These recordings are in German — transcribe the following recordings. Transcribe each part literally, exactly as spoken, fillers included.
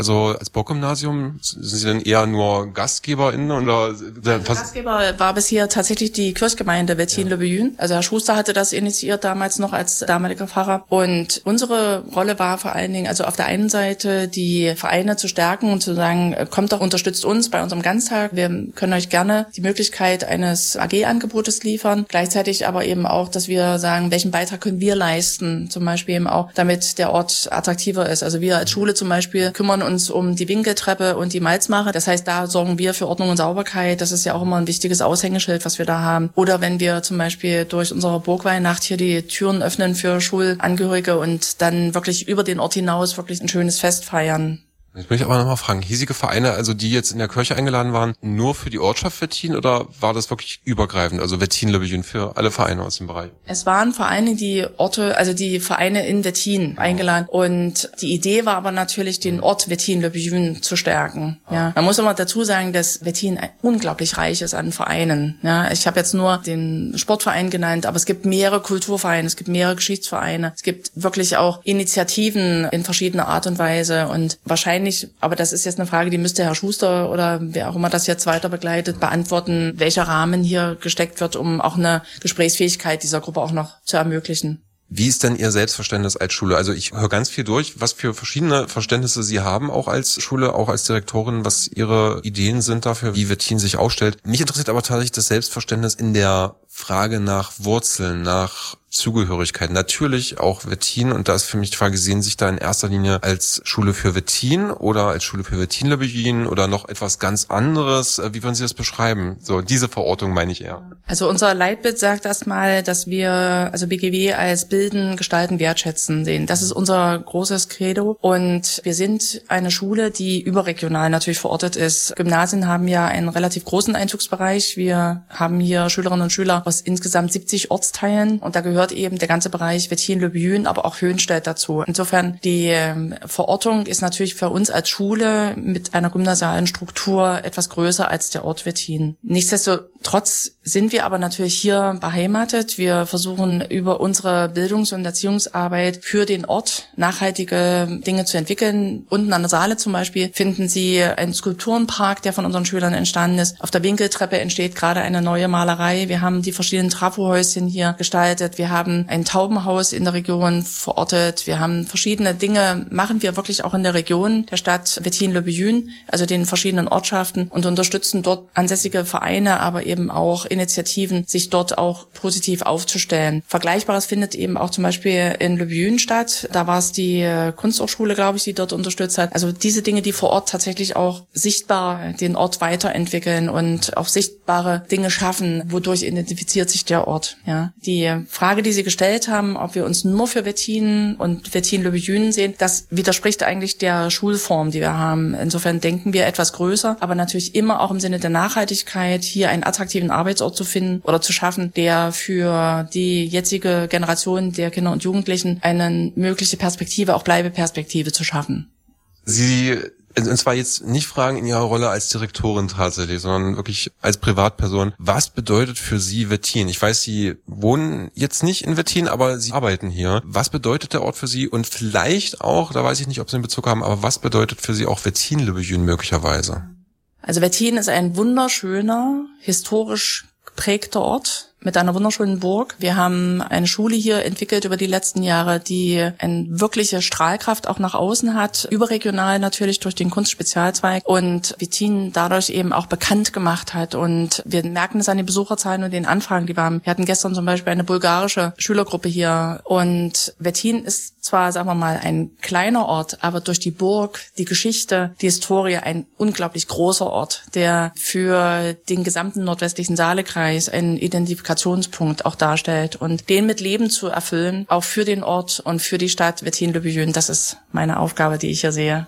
Also als Burggymnasium sind Sie denn eher nur GastgeberInnen oder? Also Gastgeber war bisher tatsächlich die Kirchgemeinde Wettin-le-Beaune. Also Herr Schuster hatte das initiiert damals noch als damaliger Pfarrer. Und unsere Rolle war vor allen Dingen, also auf der einen Seite die Vereine zu stärken und zu sagen, kommt doch, unterstützt uns bei unserem Ganztag. Wir können euch gerne die Möglichkeit eines A G-Angebotes liefern. Gleichzeitig aber eben auch, dass wir sagen, welchen Beitrag können wir leisten, zum Beispiel eben auch, damit der Ort attraktiver ist. Also wir als Schule zum Beispiel kümmern uns um die Winkeltreppe und die Malzmache. Das heißt, da sorgen wir für Ordnung und Sauberkeit. Das ist ja auch immer ein wichtiges Aushängeschild, was wir da haben. Oder wenn wir zum Beispiel durch unsere Burgweihnacht hier die Türen öffnen für Schulangehörige und dann wirklich über den Ort hinaus wirklich ein schönes Fest feiern. Jetzt möchte ich aber nochmal fragen, hiesige Vereine, also die jetzt in der Kirche eingeladen waren, nur für die Ortschaft Wettin oder war das wirklich übergreifend, also Wettin-le-Beaune für alle Vereine aus dem Bereich? Es waren Vereine, die Orte, also die Vereine in Wettin eingeladen und die Idee war aber natürlich, den Ort Wettin-le-Beaune zu stärken. Ja, man muss immer dazu sagen, dass Wettin unglaublich reich ist an Vereinen. Ja, ich habe jetzt nur den Sportverein genannt, aber es gibt mehrere Kulturvereine, es gibt mehrere Geschichtsvereine, es gibt wirklich auch Initiativen in verschiedener Art und Weise und wahrscheinlich nicht, aber das ist jetzt eine Frage, die müsste Herr Schuster oder wer auch immer das jetzt weiter begleitet, beantworten, welcher Rahmen hier gesteckt wird, um auch eine Gesprächsfähigkeit dieser Gruppe auch noch zu ermöglichen. Wie ist denn Ihr Selbstverständnis als Schule? Also ich höre ganz viel durch, was für verschiedene Verständnisse Sie haben, auch als Schule, auch als Direktorin, was Ihre Ideen sind dafür, wie Wettin sich aufstellt. Mich interessiert aber tatsächlich das Selbstverständnis in der Frage nach Wurzeln, nach Zugehörigkeit. Natürlich auch Wettin, und da ist für mich die Frage, sehen Sie sich da in erster Linie als Schule für Wettin oder als Schule für Wettin-le-Beaune oder noch etwas ganz anderes? Wie würden Sie das beschreiben? So, diese Verortung meine ich eher. Also unser Leitbild sagt erstmal, dass wir, also B G W als Bilden, Gestalten, Wertschätzen sehen. Das ist unser großes Credo und wir sind eine Schule, die überregional natürlich verortet ist. Gymnasien haben ja einen relativ großen Einzugsbereich. Wir haben hier Schülerinnen und Schüler aus insgesamt siebzig Ortsteilen und da gehört eben der ganze Bereich Wettin-le-Beaune, aber auch Höhenstedt dazu. Insofern die Verortung ist natürlich für uns als Schule mit einer gymnasialen Struktur etwas größer als der Ort Wettin. Nichtsdestotrotz sind wir aber natürlich hier beheimatet. Wir versuchen über unsere Bildungs- und Erziehungsarbeit für den Ort nachhaltige Dinge zu entwickeln. Unten an der Saale zum Beispiel finden Sie einen Skulpturenpark, der von unseren Schülern entstanden ist. Auf der Winkeltreppe entsteht gerade eine neue Malerei. Wir haben die verschiedenen Trafohäuschen hier gestaltet. Wir haben ein Taubenhaus in der Region verortet. Wir haben verschiedene Dinge, machen wir wirklich auch in der Region der Stadt Wettin-le-Beaune, also den verschiedenen Ortschaften und unterstützen dort ansässige Vereine, aber eben auch Initiativen, sich dort auch positiv aufzustellen. Vergleichbares findet eben auch zum Beispiel in Le Beaune statt. Da war es die Kunsthochschule, glaube ich, die dort unterstützt hat. Also diese Dinge, die vor Ort tatsächlich auch sichtbar den Ort weiterentwickeln und auch sichtbare Dinge schaffen, wodurch identifiziert sich der Ort. Ja, die Frage, die Sie gestellt haben, ob wir uns nur für Wettin und Wettin-le-Beaune sehen, das widerspricht eigentlich der Schulform, die wir haben. Insofern denken wir etwas größer, aber natürlich immer auch im Sinne der Nachhaltigkeit, hier einen attraktiven Arbeitsort zu finden oder zu schaffen, der für die jetzige Generation der Kinder und Jugendlichen eine mögliche Perspektive, auch Bleibeperspektive zu schaffen. Sie, und zwar jetzt nicht fragen in Ihrer Rolle als Direktorin tatsächlich, sondern wirklich als Privatperson. Was bedeutet für Sie Wettin? Ich weiß, Sie wohnen jetzt nicht in Wettin, aber Sie arbeiten hier. Was bedeutet der Ort für Sie? Und vielleicht auch, da weiß ich nicht, ob Sie einen Bezug haben, aber was bedeutet für Sie auch Wettin-le-Beaune möglicherweise? Also Wettin ist ein wunderschöner, historisch geprägter Ort mit einer wunderschönen Burg. Wir haben eine Schule hier entwickelt über die letzten Jahre, die eine wirkliche Strahlkraft auch nach außen hat, überregional natürlich durch den Kunstspezialzweig und Wettin dadurch eben auch bekannt gemacht hat. Und wir merken es an den Besucherzahlen und den Anfragen, die wir haben. Wir hatten gestern zum Beispiel eine bulgarische Schülergruppe hier und Wettin ist zwar, sagen wir mal, ein kleiner Ort, aber durch die Burg, die Geschichte, die Historie ein unglaublich großer Ort, der für den gesamten nordwestlichen Saalekreis einen Identifikationspunkt auch darstellt und den mit Leben zu erfüllen, auch für den Ort und für die Stadt Wettin-le-Beaune, das ist meine Aufgabe, die ich hier sehe.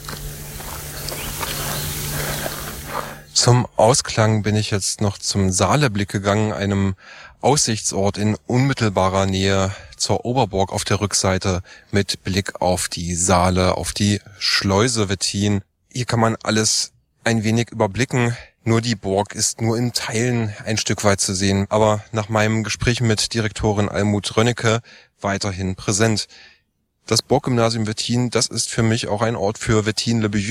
Zum Ausklang bin ich jetzt noch zum Saaleblick gegangen, einem Aussichtsort in unmittelbarer Nähe zur Oberburg auf der Rückseite mit Blick auf die Saale, auf die Schleuse Wettin. Hier kann man alles ein wenig überblicken. Nur die Burg ist nur in Teilen ein Stück weit zu sehen, aber nach meinem Gespräch mit Direktorin Almut Rönnecke weiterhin präsent. Das Burggymnasium Wettin, das ist für mich auch ein Ort für Wettin-le-Beaune.